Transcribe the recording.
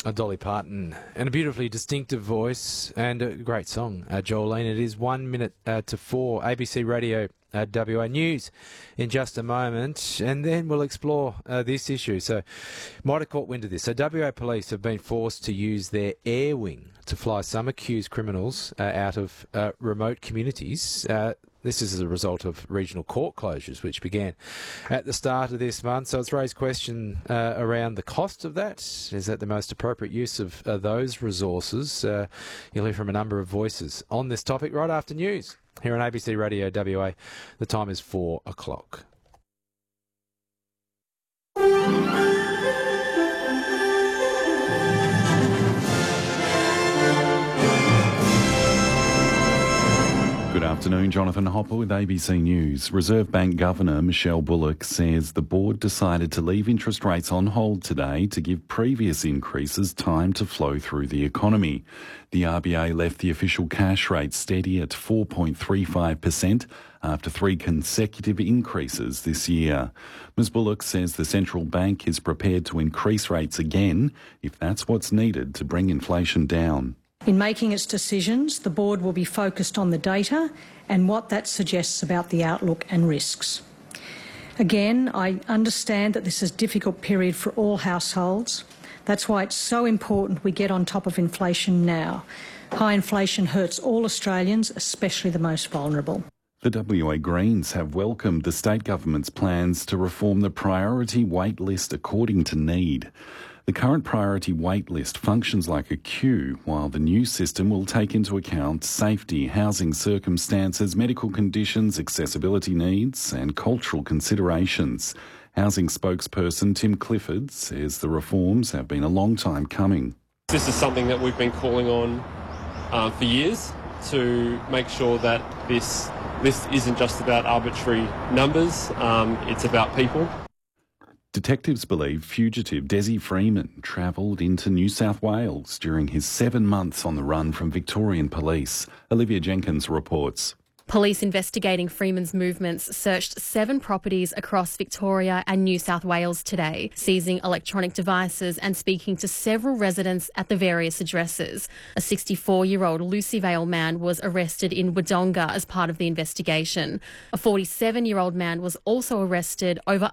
Dolly Parton, and a beautifully distinctive voice and a great song, Jolene. It is 1 minute to 4. ABC Radio WA News in just a moment, and then we'll explore this issue. So, might have caught wind of this. So, WA Police have been forced to use their air wing to fly some accused criminals out of remote communities. This is as a result of regional court closures, which began at the start of this month. So it's raised question around the cost of that. Is that the most appropriate use of those resources? You'll hear from a number of voices on this topic right after news here on ABC Radio WA. The time is 4 o'clock. Good afternoon, Jonathan Hopper with ABC News. Reserve Bank Governor Michelle Bullock says the board decided to leave interest rates on hold today to give previous increases time to flow through the economy. The RBA left the official cash rate steady at 4.35% after 3 consecutive increases this year. Ms Bullock says the central bank is prepared to increase rates again if that's what's needed to bring inflation down. In making its decisions, the board will be focused on the data and what that suggests about the outlook and risks. Again, I understand that this is a difficult period for all households. That's why it's so important we get on top of inflation now. High inflation hurts all Australians, especially the most vulnerable. The WA Greens have welcomed the state government's plans to reform the priority wait list according to need. The current priority wait list functions like a queue, while the new system will take into account safety, housing circumstances, medical conditions, accessibility needs and cultural considerations. Housing spokesperson Tim Clifford says the reforms have been a long time coming. This is something that we've been calling on for years to make sure that this list isn't just about arbitrary numbers, it's about people. Detectives believe fugitive Desi Freeman travelled into New South Wales during his 7 months on the run from Victorian police. Olivia Jenkins reports. Police investigating Freeman's movements searched 7 properties across Victoria and New South Wales today, seizing electronic devices and speaking to several residents at the various addresses. A 64-year-old Lucy Vale man was arrested in Wodonga as part of the investigation. A 47-year-old man was also arrested over